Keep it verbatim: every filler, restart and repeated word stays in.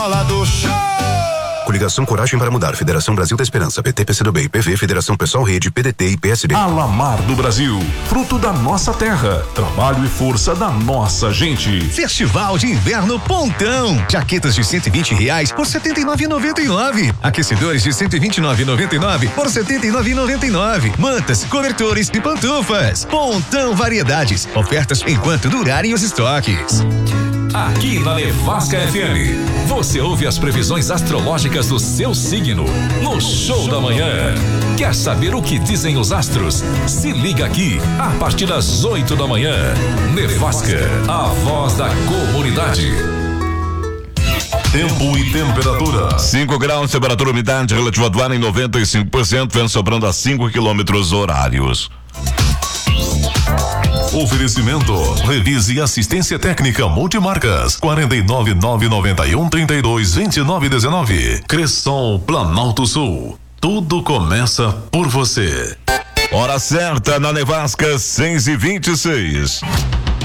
do show. Coligação Coragem para Mudar, Federação Brasil da Esperança, P T, P C do B, P V, Federação Pessoal Rede, P D T e P S D. Alamar do Brasil, fruto da nossa terra, trabalho e força da nossa gente. Festival de Inverno Pontão, jaquetas de cento e vinte reais por setenta e nove reais e noventa e nove centavos, aquecedores de cento e vinte e nove reais e noventa e nove centavos por setenta e nove reais e noventa e nove centavos, mantas, cobertores e pantufas. Pontão Variedades, ofertas enquanto durarem os estoques. Aqui na Nevasca F M, você ouve as previsões astrológicas do seu signo no Show da Manhã. Quer saber o que dizem os astros? Se liga aqui a partir das oito da manhã. Nevasca, a voz da comunidade. Tempo e temperatura. cinco graus, temperatura, umidade relativa do ar em noventa e cinco por cento, vento sobrando a cinco quilômetros horários. Oferecimento, revise assistência técnica multimarcas, quarenta e nove, nove noventa e um, trinta e dois, vinte e nove, dezenove. Cressol, Planalto Sul. Tudo começa por você. Hora certa na Nevasca, seis e vinte e seis.